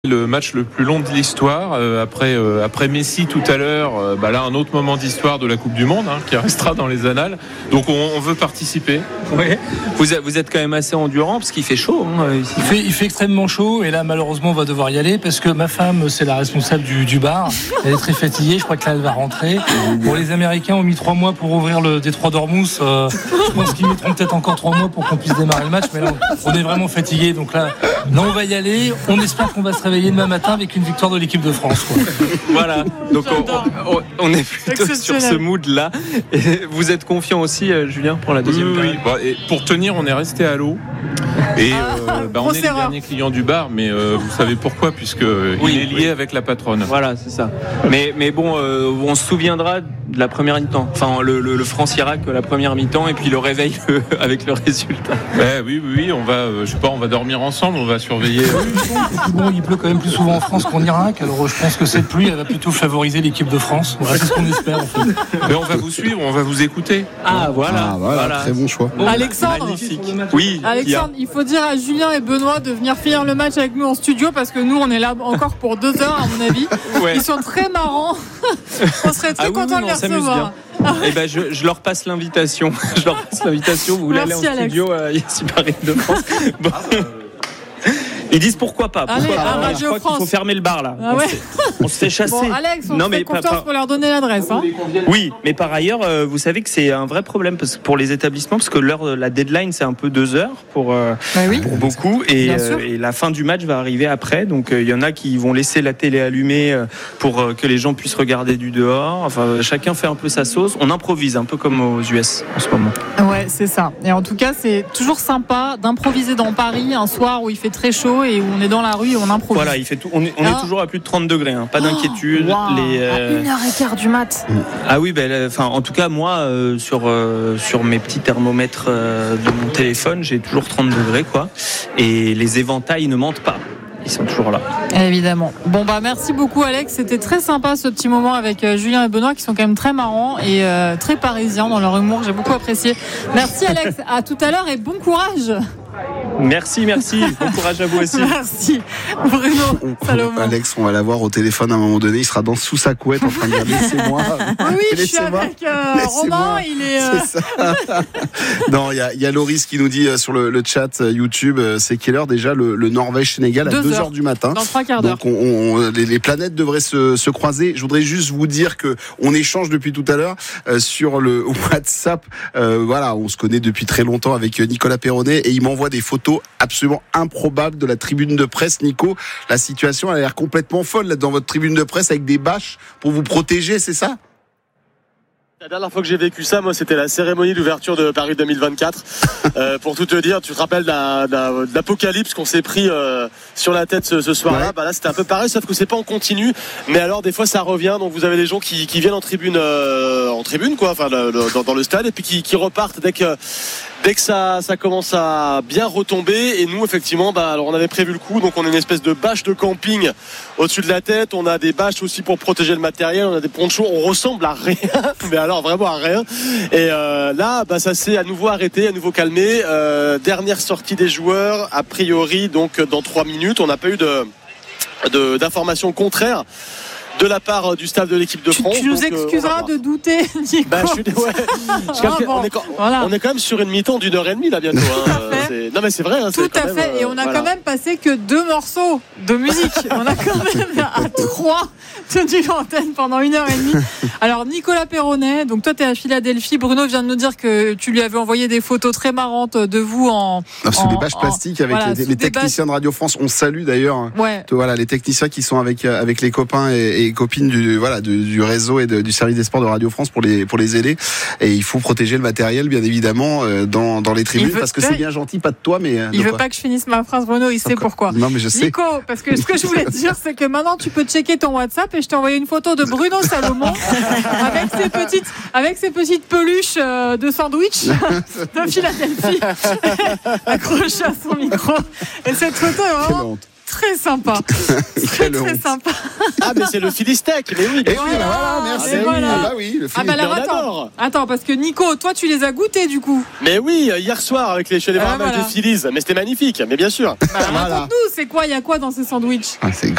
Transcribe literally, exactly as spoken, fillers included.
Le match le plus long de l'histoire, euh, après, euh, après Messi tout à l'heure, euh, bah là un autre moment d'histoire de la Coupe du Monde hein, qui restera dans les annales. Donc on, on veut participer. Oui. Vous, êtes, vous êtes quand même assez endurant parce qu'il fait chaud. Hein, ici. Il, fait, il fait extrêmement chaud et là malheureusement on va devoir y aller parce que ma femme c'est la responsable du, du bar. Elle est très fatiguée, je crois que là elle va rentrer. Bon, les Américains ont mis trois mois pour ouvrir le détroit d'Ormuz. Euh, je pense qu'ils mettront peut-être encore trois mois pour qu'on puisse démarrer le match. Mais là on est vraiment fatigués. Donc là, là on va y aller. On espère qu'on va se réveiller demain matin avec une victoire de l'équipe de France. Quoi. Voilà, donc on, on, on est plutôt sur ce mood-là. Et vous êtes confiant aussi, euh, Julien, pour la deuxième oui, période. Oui, bah, et pour tenir, on est resté à l'eau. Et euh, bah, on est les derniers clients du bar, mais euh, vous savez pourquoi, puisque oui, il est lié oui. avec la patronne. Voilà, c'est ça. Mais, mais bon, euh, on se souviendra de la première mi-temps. Enfin, le, le, le France-Irak, la première mi-temps, et puis le réveil le, avec le résultat. Ouais, oui, oui, oui, on va, euh, je sais pas, on va dormir ensemble, on va surveiller. Bon, il pleut quand même plus souvent en France qu'en Irak, alors je pense que cette pluie, elle va plutôt favoriser l'équipe de France. Voilà, c'est ce qu'on espère en fait. Mais on va vous suivre, on va vous écouter. Ah voilà, ah, voilà, voilà. Très bon choix. Bon, Alexandre, magnifique. Oui. Alexandre, il faut dire à Julien et Benoît de venir finir le match avec nous en studio parce que nous, on est là encore pour deux heures à mon avis. Ouais. Ils sont très marrants. On serait très ah, contents oui, oui, de les recevoir. Eh ben, je, je leur passe l'invitation. Je leur passe l'invitation. Vous voulez Merci, aller en Alex. studio à Ici Paris de France. Bon. Ils disent pourquoi pas. Pourquoi Allez, pas. à Je crois qu'il faut fermer le bar là. Ah ouais. On se fait chasser. Bon, Alex, on non, se fait mais confiance par... pour leur donner l'adresse. Hein. Oui, mais par ailleurs, euh, vous savez que c'est un vrai problème parce que pour les établissements, parce que l'heure, la deadline, c'est un peu deux heures pour, euh, bah oui. pour beaucoup, et, euh, et la fin du match va arriver après. Donc il euh, y en a qui vont laisser la télé allumée euh, pour euh, que les gens puissent regarder du dehors. Enfin, chacun fait un peu sa sauce. On improvise un peu comme aux U S en ce moment. Ouais, c'est ça. Et en tout cas, c'est toujours sympa d'improviser dans Paris un soir où il fait très chaud et où on est dans la rue et on improvise. Voilà, il fait tout. On est, on est toujours à plus de trente degrés, hein, pas oh, d'inquiétude. Wow. Les, euh... À une heure quinze du mat. Ah oui, ben, enfin, en tout cas, moi, euh, sur euh, sur mes petits thermomètres euh, de mon téléphone, j'ai toujours trente degrés, quoi. Et les éventails ne mentent pas. Ils sont toujours là. Évidemment. Bon bah merci beaucoup Alex, c'était très sympa ce petit moment avec euh, Julien et Benoît qui sont quand même très marrants et euh, très parisiens dans leur humour, j'ai beaucoup apprécié. Merci Alex, à tout à l'heure et bon courage. Merci, merci. Bon courage à vous aussi. Merci. Bruno Salomon. Alex, on va l'avoir au téléphone à un moment donné. Il sera dans sous sa couette en train de dire laissez-moi. Oui, je suis avec euh, Romain. Il est. Euh... C'est ça. Non, il y a, y a Loris qui nous dit euh, sur le, le chat euh, YouTube, euh, c'est quelle heure déjà le, le Norvège-Sénégal à deux heures du matin. Dans trois quarts d'heure. Donc on, on, les, les planètes devraient se, se croiser. Je voudrais juste vous dire que on échange depuis tout à l'heure euh, sur le WhatsApp. Euh, voilà, on se connaît depuis très longtemps avec Nicolas Perronnet et il m'envoie des photos absolument improbable de la tribune de presse. Nico, la situation elle a l'air complètement folle là, dans votre tribune de presse avec des bâches pour vous protéger, c'est ça ? La dernière fois que j'ai vécu ça, moi, c'était la cérémonie d'ouverture de Paris deux mille vingt-quatre. euh, pour tout te dire, tu te rappelles d'un, d'un, de l'apocalypse qu'on s'est pris euh, sur la tête ce, ce soir-là. Ouais. Bah là, c'était un peu pareil, sauf que c'est pas en continu. Mais alors, des fois, ça revient. Donc, vous avez des gens qui, qui viennent en tribune, euh, en tribune, quoi, enfin, le, le, dans, dans le stade, et puis qui, qui repartent dès que. Dès que ça, ça commence à bien retomber. Et nous, effectivement, bah, alors on avait prévu le coup. Donc on a une espèce de bâche de camping au-dessus de la tête. On a des bâches aussi pour protéger le matériel. On a des ponchos. On ressemble à rien. Mais alors vraiment à rien. Et euh, là, bah, ça s'est à nouveau arrêté, à nouveau calmé. Euh, dernière sortie des joueurs. A priori, donc dans trois minutes. On n'a pas eu de, de, d'informations contraires de la part du staff de l'équipe de France. Tu, tu nous donc, excuseras euh, de douter, Nico. Bah, je suis, ouais. ah, bon, on, est, voilà. on est quand même sur une mi-temps d'une heure et demie là bientôt. Hein. C'est, non mais c'est vrai. Hein, Tout c'est à même, fait. Et on a voilà. quand même passé que deux morceaux de musique. On a quand même à trois tenu l'antenne pendant une heure et demie. Alors Nicolas Perronnet, donc toi tu es à Philadelphie. Bruno vient de nous dire que tu lui avais envoyé des photos très marrantes de vous en. Ah, sous des bâches plastiques avec voilà, les, les techniciens bâches... de Radio France. On salue d'ailleurs. Ouais. Voilà les techniciens qui sont avec avec les copains et, et copines du voilà du, du réseau et de, du service des sports de Radio France pour les pour les aider. Et il faut protéger le matériel bien évidemment euh, dans dans les tribunes veut, parce que c'est bien gentil, pas de toi mais. Euh, il veut quoi. pas que je finisse ma phrase, Bruno. Il sait pourquoi. Non mais je sais. Nico, parce que ce que je voulais te dire, c'est que maintenant tu peux checker ton WhatsApp et je t'ai envoyé une photo de Bruno Salomon avec ses petites avec ses petites peluches euh, de sandwich de Philadelphie accrochées à son micro. Et cette photo est vraiment très sympa. Très Quelle très honte. sympa. Ah, mais c'est le Philly steak, mais oui. Et oui, bah voilà, merci. Et voilà. Ah bah oui, le Ah Philly. bah alors Mais on attends, adore. attends, parce que Nico, toi tu les as goûtés du coup. Mais oui, hier soir, avec les, je suis allé voir Ah, un match voilà. des Phillies, mais c'était magnifique, mais bien sûr. Bah, Voilà. raconte-nous, c'est quoi, il y a quoi dans ces sandwichs? Ah, c'est